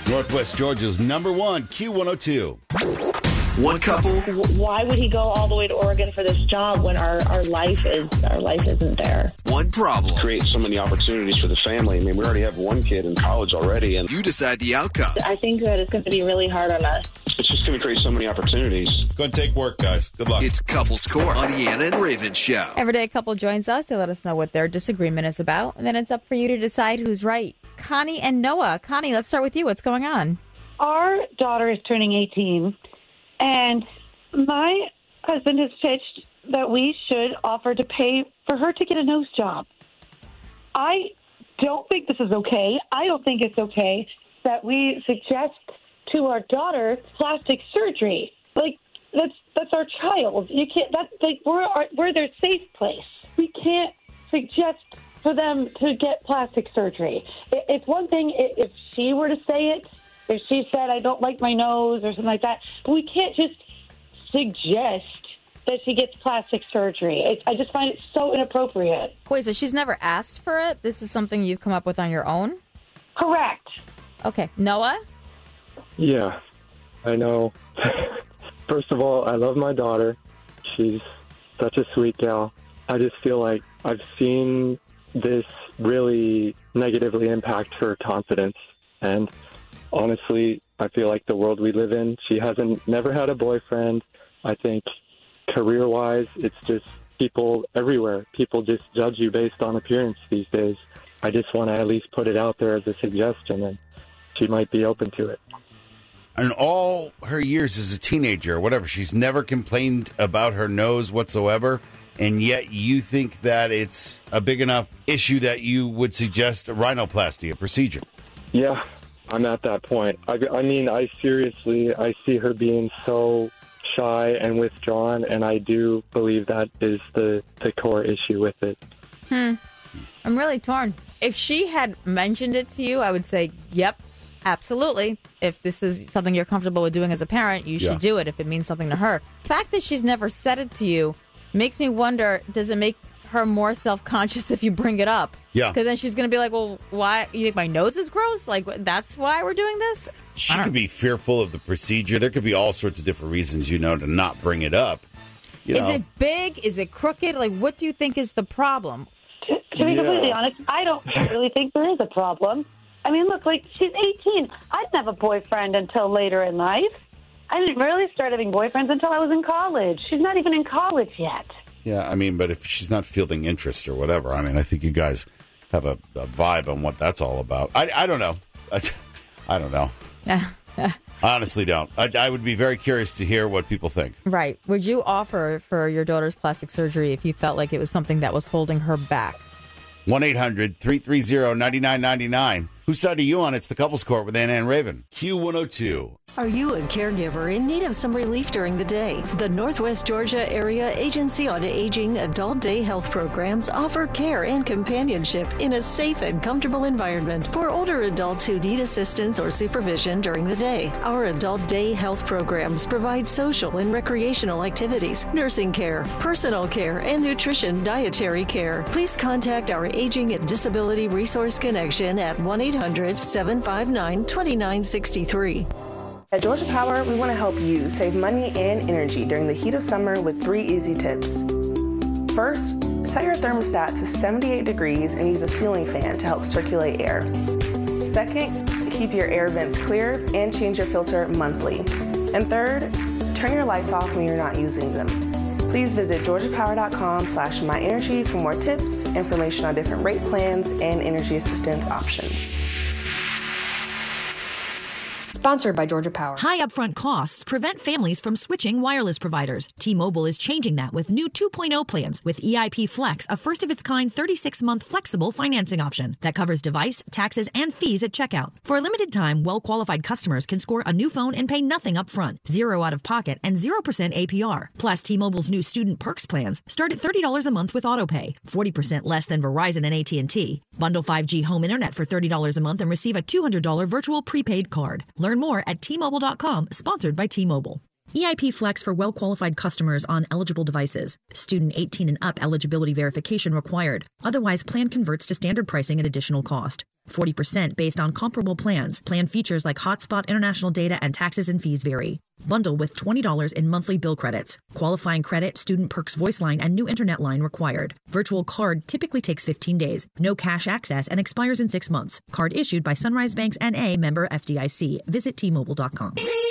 Northwest Georgia's number one, Q102. One couple. Why would he go all the way to Oregon for this job when our life isn't there? One problem. Create so many opportunities for the family. I mean, we already have one kid in college already, and You decide the outcome. I think that it's going to be really hard on us. it's just going to create so many opportunities. Go and take work, guys. Good luck. It's Couples Court on the Anna and Raven Show. Every day a couple joins us. They let us know what their disagreement is about. And then it's up for you to decide who's right. Connie and Noah. Connie, let's start with you. What's going on? Our daughter is turning 18, and my husband has pitched that we should offer to pay for her to get a nose job. I don't think this is okay. I don't think it's okay that we suggest to our daughter plastic surgery. Like, that's our child. You can't. That's like we're their safe place. We can't suggest for them to get plastic surgery. It's one thing if she were to say it, if she said, I don't like my nose or something like that, but we can't just suggest that she gets plastic surgery. I just find it so inappropriate. Wait, so she's never asked for it? This is something you've come up with on your own? Correct. Okay. Noah? Yeah, I know. First of all, I love my daughter. She's such a sweet gal. I just feel like I've seen this really negatively impact her confidence. And honestly, I feel like the world we live in, she never had a boyfriend. I think career-wise, it's just people everywhere. People just judge you based on appearance these days. I just want to at least put it out there as a suggestion, and she might be open to it. In all her years as a teenager or whatever, she's never complained about her nose whatsoever, and yet you think that it's a big enough issue that you would suggest a rhinoplasty, a procedure. Yeah, I'm at that point. I mean, I see her being so shy and withdrawn, and I do believe that is the core issue with it. I'm really torn. If she had mentioned it to you, I would say, yep, absolutely. If this is something you're comfortable with doing as a parent, you should do it if it means something to her. The fact that she's never said it to you makes me wonder, does it make her more self-conscious if you bring it up? Yeah. Because then she's going to be like, well, why? You think my nose is gross? Like, that's why we're doing this? She could be fearful of the procedure. There could be all sorts of different reasons, to not bring it up. Is it big? Is it crooked? Like, what do you think is the problem? To be completely honest, I don't really think there is a problem. I mean, look, like, she's 18. I didn't have a boyfriend until later in life. I didn't really start having boyfriends until I was in college. She's not even in college yet. Yeah, I mean, but if she's not fielding interest or whatever, I mean, I think you guys have a vibe on what that's all about. I don't know. I don't know. I honestly don't. I would be very curious to hear what people think. Right. Would you offer for your daughter's plastic surgery if you felt like it was something that was holding her back? 1-800-330-9999. Whose side are you on? It's the Couples Court with Anna and Raven. Q102. Are you a caregiver in need of some relief during the day? The Northwest Georgia Area Agency on Aging Adult Day Health Programs offer care and companionship in a safe and comfortable environment for older adults who need assistance or supervision during the day. Our Adult Day Health Programs provide social and recreational activities, nursing care, personal care, and nutrition dietary care. Please contact our Aging and Disability Resource Connection at 1-800-759-2963. At Georgia Power, we want to help you save money and energy during the heat of summer with 3 easy tips. First, set your thermostat to 78 degrees and use a ceiling fan to help circulate air. Second, keep your air vents clear and change your filter monthly. And third, turn your lights off when you're not using them. Please visit georgiapower.com/myenergy for more tips, information on different rate plans, and energy assistance options. Sponsored by Georgia Power. High upfront costs prevent families from switching wireless providers. T-Mobile is changing that with new 2.0 plans with EIP Flex, a first-of-its-kind 36-month flexible financing option that covers device, taxes, and fees at checkout. For a limited time, well-qualified customers can score a new phone and pay nothing upfront, 0 out-of-pocket, and 0% APR. Plus, T-Mobile's new Student Perks plans start at $30 a month with AutoPay, 40% less than Verizon and AT&T. Bundle 5G home internet for $30 a month and receive a $200 virtual prepaid card. Learn more at T-Mobile.com, sponsored by T-Mobile. EIP Flex for well-qualified customers on eligible devices. Student 18 and up eligibility verification required. Otherwise, plan converts to standard pricing at additional cost. 40% based on comparable plans. Plan features like hotspot, international data, and taxes and fees vary. Bundle with $20 in monthly bill credits. Qualifying credit, student perks voice line, and new internet line required. Virtual card typically takes 15 days. No cash access and expires in 6 months. Card issued by Sunrise Banks N.A. member FDIC. Visit T-Mobile.com.